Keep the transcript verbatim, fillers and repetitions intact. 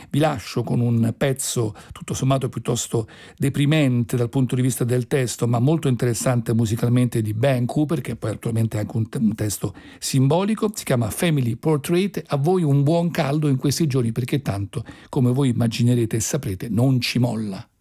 vi lascio con un pezzo tutto sommato piuttosto deprimente dal punto di vista del testo, ma molto interessante musicalmente, di Ben Cooper, che poi attualmente è anche un, te- un testo simbolico. Si chiama Family Portrait. A voi un buon caldo in questi giorni, perché tanto, come voi immaginerete e saprete, non ci molla.